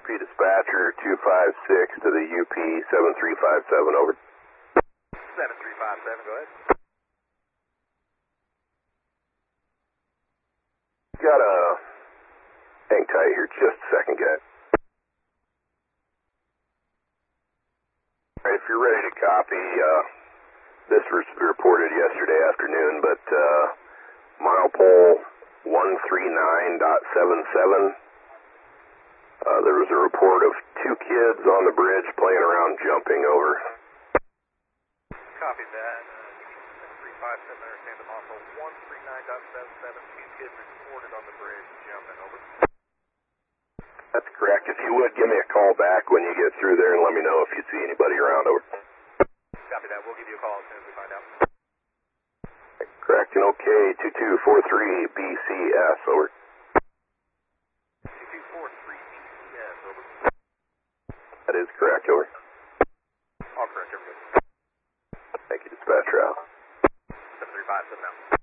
Dispatcher 256 to the UP 7357, over. 7357, go ahead. Got a hang tight here just a second, guys. Alright, if you're ready to copy, this was reported yesterday afternoon, but milepole 139.77. There was a report of 2 kids on the bridge playing around jumping, over. Copy that. 7357, understand the milepole 139.77. 2 kids reported on the bridge jumping, over. That's correct. If you would, give me a call back when you get through there and let me know if you see anybody around, over. Copy that. We'll give you a call as soon as we find out. Correct and okay, 2243 BCS, over. 2243 BCS, over. That is correct, over. All correct, everybody. Thank you, dispatcher out. 7357 now.